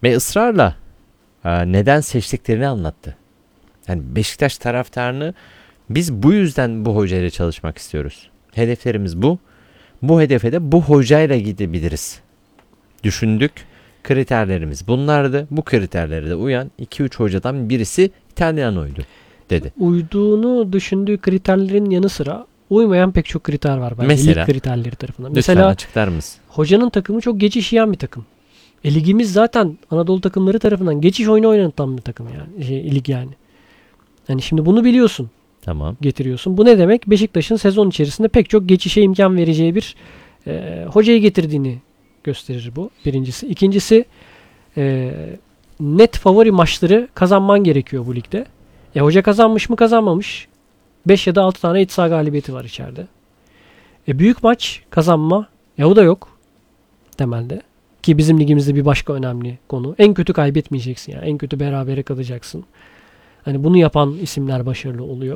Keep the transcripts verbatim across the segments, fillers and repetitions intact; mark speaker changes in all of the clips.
Speaker 1: Ve ısrarla e, neden seçtiklerini anlattı. Yani Beşiktaş taraftarını biz bu yüzden bu hocayla çalışmak istiyoruz. Hedeflerimiz bu. Bu hedefe de bu hocayla gidebiliriz. Düşündük. Kriterlerimiz bunlardı. Bu kriterlere de uyan iki üç hocadan birisi İtalyano'ydu dedi.
Speaker 2: Uyduğunu düşündüğü kriterlerin yanı sıra uymayan pek çok kriter var bence.
Speaker 1: Mesela,
Speaker 2: lig kriterleri tarafından.
Speaker 1: Lütfen
Speaker 2: Mesela
Speaker 1: açıklar mısın?
Speaker 2: Hocanın takımı çok geçiş yiyen bir takım. E, ligimiz zaten Anadolu takımları tarafından geçiş oyunu oynatılan bir takım yani. Şey, lig yani. Yani şimdi bunu biliyorsun.
Speaker 1: Tamam.
Speaker 2: Getiriyorsun. Bu ne demek? Beşiktaş'ın sezon içerisinde pek çok geçişe imkan vereceği bir e, hocayı getirdiğini gösterir bu. Birincisi. İkincisi e, net favori maçları kazanman gerekiyor bu ligde. E, hoca kazanmış mı kazanmamış. beş ya da altı tane iç saha galibiyeti var içeride. E, büyük maç kazanma. E, o da yok. Temelde. Ki bizim ligimizde bir başka önemli konu. En kötü kaybetmeyeceksin yani. En kötü berabere kalacaksın. Hani bunu yapan isimler başarılı oluyor.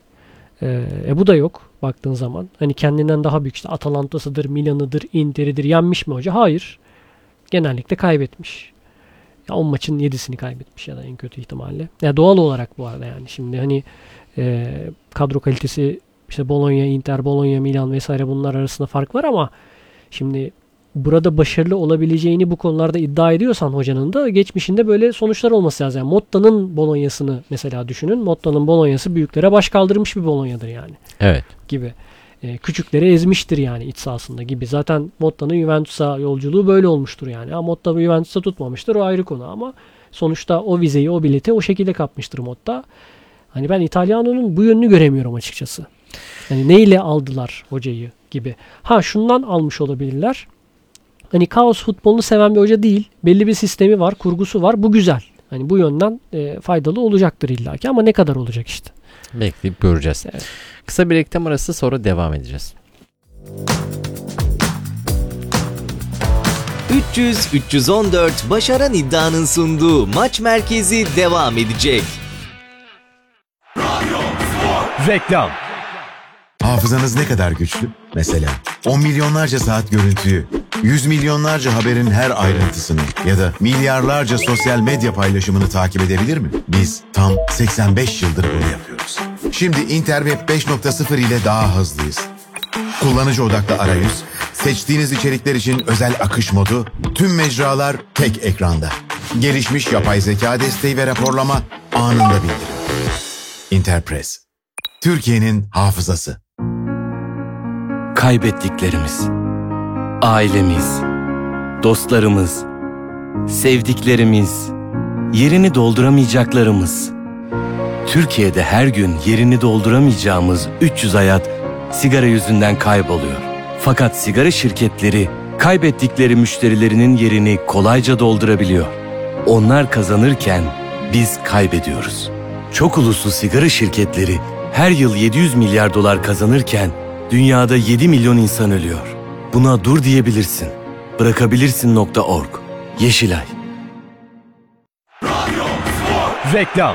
Speaker 2: Ee, e bu da yok baktığın zaman. Hani kendinden daha büyük işte Atalanta'sıdır, Milan'ıdır, Inter'idir. Yenmiş mi hoca? Hayır. Genellikle kaybetmiş. Ya on maçın yedisini kaybetmiş ya da en kötü ihtimalle. Ya doğal olarak bu arada yani. Şimdi hani e, kadro kalitesi işte Bologna, Inter, Bologna, Milan vesaire bunlar arasında fark var ama şimdi burada başarılı olabileceğini bu konularda iddia ediyorsan hocanın da geçmişinde böyle sonuçlar olması lazım. Yani Motta'nın Bologna'sını mesela düşünün. Motta'nın Bologna'sı büyüklere baş kaldırmış bir Bologna'dır yani.
Speaker 1: Evet.
Speaker 2: Gibi. Ee, küçükleri ezmiştir yani iç sahasında gibi. Zaten Motta'nın Juventus'a yolculuğu böyle olmuştur yani. Ama Motta Juventus'a tutmamıştır, o ayrı konu ama sonuçta o vizeyi, o bileti o şekilde kapmıştır Motta. Hani ben İtalyano'nun bu yönünü göremiyorum açıkçası. Yani neyle aldılar hocayı gibi. Ha şundan almış olabilirler. Hani kaos futbolunu seven bir hoca değil. Belli bir sistemi var, kurgusu var. Bu güzel. Hani bu yönden e, faydalı olacaktır illaki ama ne kadar olacak işte.
Speaker 1: Bekleyip göreceğiz.
Speaker 2: Evet.
Speaker 1: Kısa bir reklam arası sonra devam edeceğiz.
Speaker 3: üç yüz üç yüz on dört Başaran İddia'nın sunduğu Maç Merkezi devam edecek.
Speaker 4: Reklam.
Speaker 5: Hafızanız ne kadar güçlü? Mesela on milyonlarca saat görüntüyü, yüz milyonlarca haberin her ayrıntısını ya da milyarlarca sosyal medya paylaşımını takip edebilir mi? Biz tam seksen beş yıldır bunu yapıyoruz. Şimdi Interweb beş nokta sıfır ile daha hızlıyız. Kullanıcı odaklı arayüz, seçtiğiniz içerikler için özel akış modu, tüm mecralar tek ekranda. Gelişmiş yapay zeka desteği ve raporlama anında bildirim. Interpress, Türkiye'nin hafızası.
Speaker 4: Kaybettiklerimiz, ailemiz, dostlarımız, sevdiklerimiz, yerini dolduramayacaklarımız. Türkiye'de her gün yerini dolduramayacağımız üç yüz hayat sigara yüzünden kayboluyor. Fakat sigara şirketleri kaybettikleri müşterilerinin yerini kolayca doldurabiliyor. Onlar kazanırken biz kaybediyoruz. Çok uluslu sigara şirketleri her yıl yedi yüz milyar dolar kazanırken dünyada yedi milyon insan ölüyor. Buna dur diyebilirsin. Bırakabilirsin nokta org. Yeşilay. Reklam.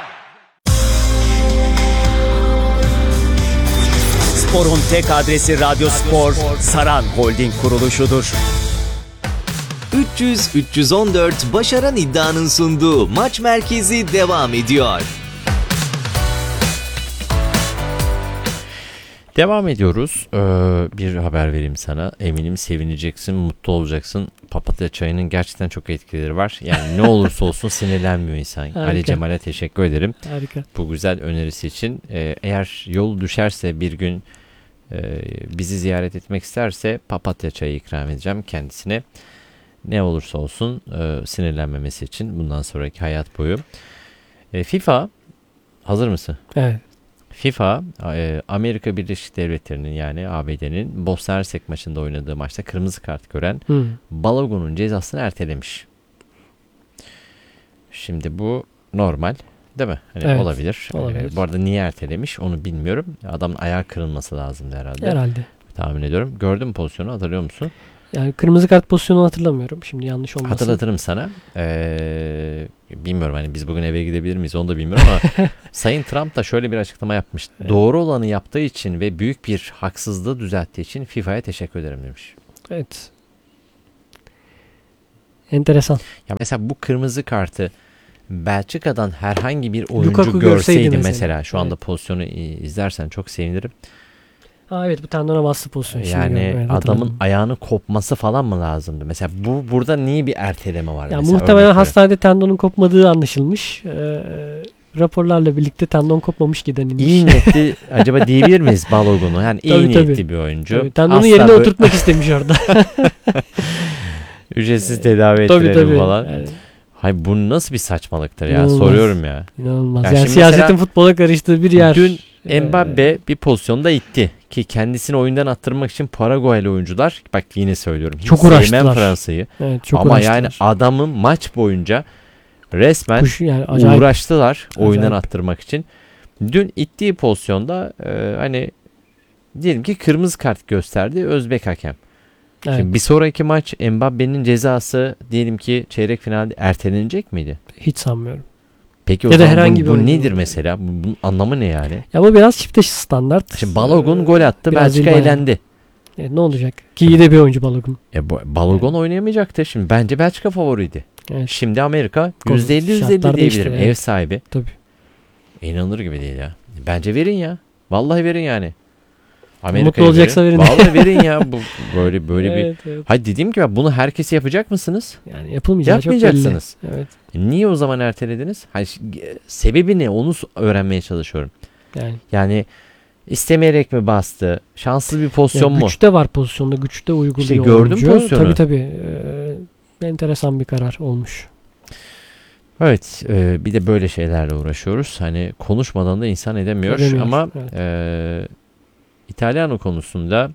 Speaker 3: Spor'un tek adresi Radyo Spor, Saran Holding kuruluşudur. üç yüz üç yüz on dört Başaran İddia'nın sunduğu Maç Merkezi devam ediyor.
Speaker 1: Devam ediyoruz. Ee, bir haber vereyim sana. Eminim sevineceksin, mutlu olacaksın. Papatya çayının gerçekten çok etkileri var. Yani ne olursa olsun sinirlenmiyor insan.
Speaker 2: Harika.
Speaker 1: Ali Cemal'e teşekkür ederim.
Speaker 2: Harika.
Speaker 1: Bu güzel önerisi için. Ee, eğer yol düşerse bir gün e, bizi ziyaret etmek isterse papatya çayı ikram edeceğim kendisine. Ne olursa olsun e, sinirlenmemesi için bundan sonraki hayat boyu. E, FIFA, hazır mısın?
Speaker 2: Evet.
Speaker 1: FIFA, Amerika Birleşik Devletleri'nin yani A B D'nin Bosna Hersek maçında oynadığı maçta kırmızı kart gören
Speaker 2: Hmm.
Speaker 1: Balogun'un cezasını ertelemiş. Şimdi bu normal değil mi? Hani
Speaker 2: Evet,
Speaker 1: olabilir.
Speaker 2: olabilir.
Speaker 1: Ee, bu arada niye ertelemiş onu bilmiyorum. Adamın ayağı kırılması lazımdı herhalde.
Speaker 2: Herhalde.
Speaker 1: Tahmin ediyorum. Gördün mü pozisyonu, hatırlıyor musun?
Speaker 2: Yani kırmızı kart pozisyonunu hatırlamıyorum. Şimdi yanlış olmasın.
Speaker 1: Hatırlatırım sana. Ee, bilmiyorum hani biz bugün eve gidebilir miyiz onu da bilmiyorum ama Sayın Trump da şöyle bir açıklama yapmış. Evet. Doğru olanı yaptığı için ve büyük bir haksızlığı düzelttiği için FIFA'ya teşekkür ederim demiş.
Speaker 2: Evet. enteresan.
Speaker 1: Ya mesela bu kırmızı kartı Belçika'dan herhangi bir oyuncu
Speaker 2: Lukaku
Speaker 1: görseydi
Speaker 2: görseydi
Speaker 1: mesela,
Speaker 2: mesela.
Speaker 1: şu anda
Speaker 2: Evet.
Speaker 1: pozisyonu i- izlersen çok sevinirim.
Speaker 2: Ha evet, bu tendona bastı pozisyonu. Şimdi
Speaker 1: Yani
Speaker 2: gördüm, evet,
Speaker 1: adamın
Speaker 2: hatırladım.
Speaker 1: ayağını kopması falan mı lazımdı? Mesela bu burada niye bir erteleme var?
Speaker 2: Ya
Speaker 1: mesela,
Speaker 2: muhtemelen
Speaker 1: örnek
Speaker 2: hastanede tendonun kopmadığı anlaşılmış. Ee, raporlarla birlikte tendon kopmamış ki denilmiş.
Speaker 1: İyi niyetli acaba diyebilir miyiz Balogun'u? Yani iyi
Speaker 2: Tabii, tabii.
Speaker 1: niyetli bir oyuncu.
Speaker 2: Tabii, tendonu
Speaker 1: Asla
Speaker 2: yerine
Speaker 1: böyle
Speaker 2: oturtmak istemiş orada.
Speaker 1: ücretsiz tedavi
Speaker 2: tabii
Speaker 1: ettirelim
Speaker 2: tabii.
Speaker 1: falan.
Speaker 2: Yani,
Speaker 1: Hayır, bu nasıl bir saçmalıktır ya?
Speaker 2: İnanılmaz.
Speaker 1: Soruyorum ya.
Speaker 2: inanılmaz.
Speaker 1: Ya
Speaker 2: Yani
Speaker 1: şimdi
Speaker 2: siyasetin
Speaker 1: mesela
Speaker 2: futbola karıştığı bir yer.
Speaker 1: Dün
Speaker 2: Ee,
Speaker 1: Mbappe bir pozisyonda itti. Ki kendisini oyundan attırmak için Paraguaylı oyuncular, bak yine söylüyorum, hiç
Speaker 2: Çok
Speaker 1: sevmem
Speaker 2: uğraştılar.
Speaker 1: Fransa'yı.
Speaker 2: Evet, çok
Speaker 1: Ama
Speaker 2: uğraştılar.
Speaker 1: yani adamın maç boyunca resmen
Speaker 2: Kuş, yani acayip.
Speaker 1: uğraştılar oyundan
Speaker 2: Acayip.
Speaker 1: attırmak için. Dün ittiği pozisyonda e, hani diyelim ki kırmızı kart gösterdi Özbek hakem.
Speaker 2: Evet.
Speaker 1: Şimdi bir sonraki maç Mbappe'nin cezası diyelim ki çeyrek finalde ertelenecek miydi?
Speaker 2: Hiç sanmıyorum.
Speaker 1: Peki o
Speaker 2: Ya da
Speaker 1: zaman
Speaker 2: herhangi
Speaker 1: bu,
Speaker 2: bir
Speaker 1: bu
Speaker 2: oyuncu.
Speaker 1: nedir mesela? Bu- Bunun anlamı ne yani?
Speaker 2: Ya bu biraz çift eşit standart.
Speaker 1: Şimdi Balogun gol attı,
Speaker 2: Biraz
Speaker 1: Belçika
Speaker 2: ilbaya.
Speaker 1: elendi.
Speaker 2: E, ne olacak? Ki iyi de bir oyuncu Balogun.
Speaker 1: E, bu, Balogun oynayamayacaktı. Şimdi bence Belçika favoriydi.
Speaker 2: Evet.
Speaker 1: Şimdi Amerika
Speaker 2: Gol-
Speaker 1: yüzde elli yüzde elli
Speaker 2: şartlar değişti,
Speaker 1: diyebilirim.
Speaker 2: evet.
Speaker 1: Ev sahibi.
Speaker 2: Tabii.
Speaker 1: İnanılır gibi değil ya. Bence verin ya. Vallahi verin yani.
Speaker 2: Mutlu
Speaker 1: Amerika'ya
Speaker 2: olacaksa verin.
Speaker 1: Vallahi verin ya. Bu böyle böyle bir.
Speaker 2: Evet, evet.
Speaker 1: Hadi dediğim gibi bunu herkese yapacak mısınız?
Speaker 2: Yani yapılmayacağı çok belli.
Speaker 1: Yapmayacaksınız.
Speaker 2: Evet.
Speaker 1: Niye o zaman ertelediniz? Hani ş- sebebi ne? Onu s- öğrenmeye çalışıyorum.
Speaker 2: Yani
Speaker 1: Yani istemeyerek mi bastı? Şanslı bir pozisyon
Speaker 2: ya
Speaker 1: mu?
Speaker 2: güçte var pozisyonda. Güçte uyguluyor
Speaker 1: İşte gördüm
Speaker 2: oyuncu.
Speaker 1: pozisyonu.
Speaker 2: Tabii tabii. Ee, enteresan bir karar olmuş.
Speaker 1: Evet, e, bir de böyle şeylerle uğraşıyoruz. Hani konuşmadan da insan edemiyor.
Speaker 2: Edemiyor,
Speaker 1: Ama
Speaker 2: evet.
Speaker 1: e, İtalyan konusunda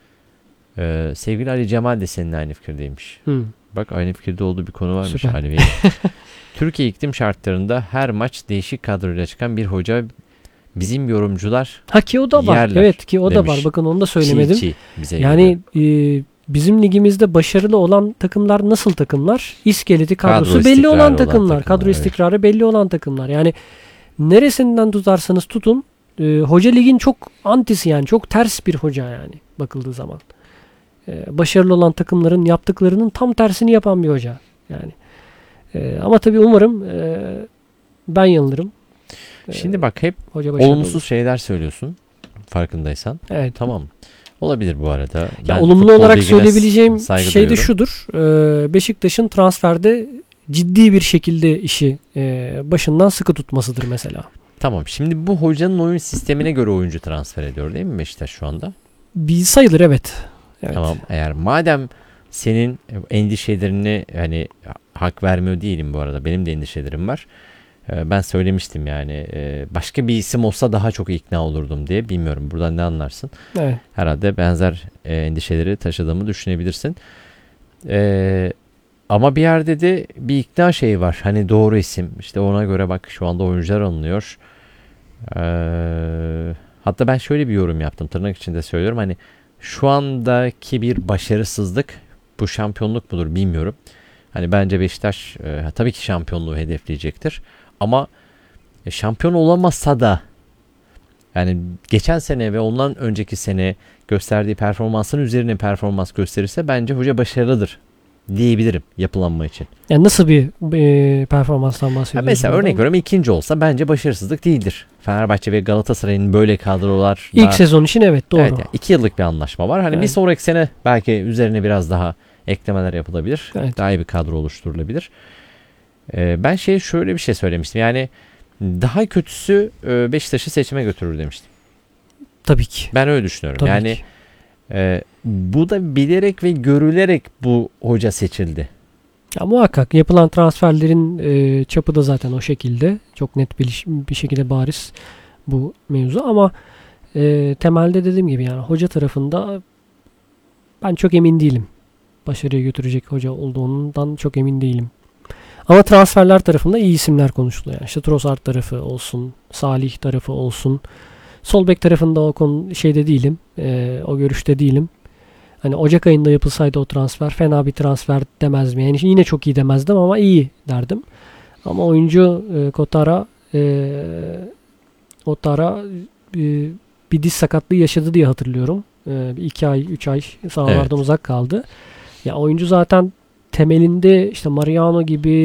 Speaker 1: e, sevgili Ali Cemal de seninle aynı fikirdeymiş.
Speaker 2: Hı.
Speaker 1: Bak, aynı fikirde olduğu bir konu varmış
Speaker 2: Süper.
Speaker 1: Ali Bey. Türkiye iklim şartlarında her maç değişik kadroyla çıkan bir hoca, bizim yorumcular
Speaker 2: Ha ki o da var.
Speaker 1: yerler
Speaker 2: Evet ki o da
Speaker 1: demiş.
Speaker 2: var. Bakın onu da söylemedim.
Speaker 1: çiğ çiğ bize
Speaker 2: Yani
Speaker 1: geliyor.
Speaker 2: e, bizim ligimizde başarılı olan takımlar nasıl takımlar? İskeleti kadrosu
Speaker 1: Kadro
Speaker 2: belli
Speaker 1: istikrarı
Speaker 2: olan
Speaker 1: olan
Speaker 2: takımlar.
Speaker 1: takımlar,
Speaker 2: Kadro
Speaker 1: evet.
Speaker 2: istikrarı belli olan takımlar. Yani neresinden tutarsanız tutun, e, hoca ligin çok antisi, yani çok ters bir hoca yani bakıldığı zaman. E, başarılı olan takımların yaptıklarının tam tersini yapan bir hoca. Yani e, ama tabii umarım e, ben yanılırım. E,
Speaker 1: Şimdi bak, hep
Speaker 2: hoca başarılı
Speaker 1: olumsuz
Speaker 2: olur.
Speaker 1: şeyler söylüyorsun farkındaysan.
Speaker 2: Evet.
Speaker 1: Tamam. Olabilir bu arada.
Speaker 2: Ya
Speaker 1: Ben
Speaker 2: olumlu
Speaker 1: futbol
Speaker 2: olarak
Speaker 1: bilgine
Speaker 2: söyleyebileceğim
Speaker 1: saygı
Speaker 2: şey de
Speaker 1: duyuyorum.
Speaker 2: şudur. Ee, Beşiktaş'ın transferde ciddi bir şekilde işi e, başından sıkı tutmasıdır mesela.
Speaker 1: Tamam. Şimdi bu hocanın oyun sistemine göre oyuncu transfer ediyor değil mi Beşiktaş şu anda?
Speaker 2: Bir sayılır, evet. Evet.
Speaker 1: Tamam. Eğer madem senin endişelerini, hani hak vermiyor değilim bu arada. Benim de endişelerim var. Ee, Ben söylemiştim yani. Ee, Başka bir isim olsa daha çok ikna olurdum diye. Bilmiyorum buradan ne anlarsın.
Speaker 2: Evet.
Speaker 1: Herhalde benzer e, endişeleri taşıdığımı düşünebilirsin. Ee, Ama bir yerde de bir ikna şeyi var. Hani doğru isim. İşte ona göre bak şu anda oyuncular alınıyor. Ee, Hatta ben şöyle bir yorum yaptım. Tırnak içinde söylüyorum. Hani şu andaki bir başarısızlık, bu şampiyonluk mudur bilmiyorum. Hani bence Beşiktaş e, tabii ki şampiyonluğu hedefleyecektir. Ama e, şampiyon olamazsa da, yani geçen sene ve ondan önceki sene gösterdiği performansın üzerine performans gösterirse bence hoca başarılıdır diyebilirim yapılanma için.
Speaker 2: Yani nasıl bir e, performanstan
Speaker 1: Ha,
Speaker 2: bahsediyoruz?
Speaker 1: mesela
Speaker 2: burada?
Speaker 1: örnek veriyorum, ikinci olsa bence başarısızlık değildir. Fenerbahçe ve Galatasaray'ın böyle kadrolar.
Speaker 2: İlk sezon için evet, doğru.
Speaker 1: Evet, yani iki yıllık bir anlaşma var. Hani bir
Speaker 2: Evet.
Speaker 1: sonraki sene belki üzerine biraz daha eklemeler yapılabilir.
Speaker 2: Evet.
Speaker 1: Daha iyi bir kadro oluşturulabilir. Ee, ben şey şöyle bir şey söylemiştim. Yani daha kötüsü e, Beşiktaş'ı seçime götürür demiştim.
Speaker 2: Tabii ki.
Speaker 1: Ben öyle düşünüyorum.
Speaker 2: Tabii
Speaker 1: yani
Speaker 2: ki.
Speaker 1: e, bu da bilerek ve görülerek bu hoca seçildi.
Speaker 2: Ya muhakkak yapılan transferlerin e, çapı da zaten o şekilde. Çok net bir, bir şekilde bariz bu mevzu ama e, temelde dediğim gibi yani hoca tarafında ben çok emin değilim. Başarıya götürecek hoca olduğundan çok emin değilim. Ama transferler tarafında iyi isimler konuşuluyor. Yani işte Trossard tarafı olsun, Salih tarafı olsun. Sol bek tarafında o konu şeyde değilim. E, o görüşte değilim. Hani Ocak ayında yapılsaydı o transfer fena bir transfer demez mi? Yani yine çok iyi demezdim ama iyi derdim. Ama oyuncu e, Kotara e, Otara e, bir diz sakatlığı yaşadı diye hatırlıyorum. E, bir iki ay, üç ay sahalardan
Speaker 1: Evet.
Speaker 2: uzak kaldı. Ya oyuncu zaten temelinde işte Mariano gibi